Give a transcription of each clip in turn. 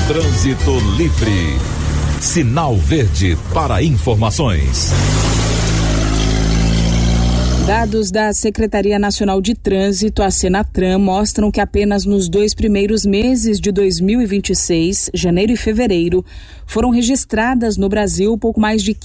Trânsito livre. Sinal verde para informações. Dados da Secretaria Nacional de Trânsito, a Senatran, mostram que apenas nos 2 primeiros meses de 2026, janeiro e fevereiro, foram registradas no Brasil pouco mais de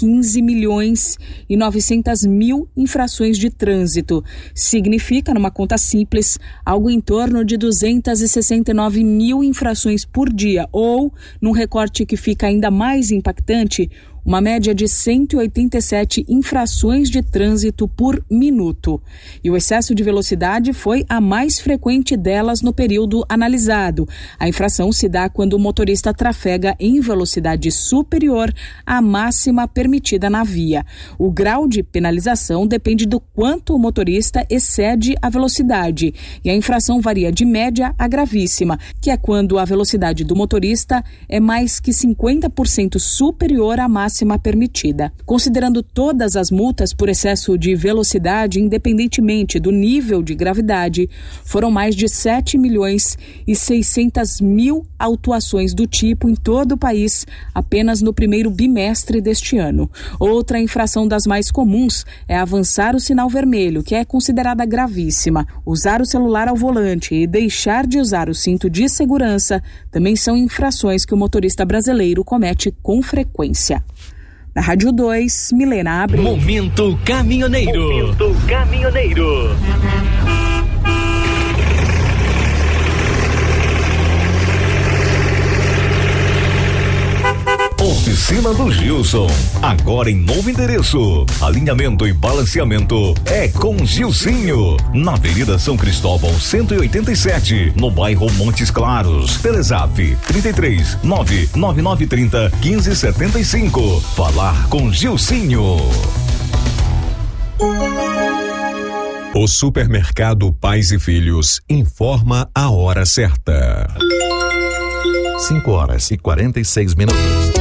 15.900.000 infrações de trânsito. Significa, numa conta simples, algo em torno de 269 mil infrações por dia, ou, num recorte que fica ainda mais impactante, uma média de 187 infrações de trânsito por minuto. E o excesso de velocidade foi a mais frequente delas no período analisado. A infração se dá quando o motorista trafega em velocidade superior à máxima permitida na via. O grau de penalização depende do quanto o motorista excede a velocidade. E a infração varia de média a gravíssima, que é quando a velocidade do motorista é mais que 50% superior à máxima permitida. Considerando todas as multas por excesso de velocidade, independentemente do nível de gravidade, foram mais de 7.600.000 autuações do tipo em todo o país, apenas no primeiro bimestre deste ano. Outra infração das mais comuns é avançar o sinal vermelho, que é considerada gravíssima. Usar o celular ao volante e deixar de usar o cinto de segurança também são infrações que o motorista brasileiro comete com frequência. Na Rádio 2, Milena Abreu. Momento Caminhoneiro. Momento Caminhoneiro. Oficina do Gilson, agora em novo endereço. Alinhamento e balanceamento é com Gilcinho, na Avenida São Cristóvão 187, no bairro Montes Claros. Telezap 33 99930 1575. Falar com Gilcinho. O supermercado Pais e Filhos informa a hora certa. 5 horas e 46 minutos.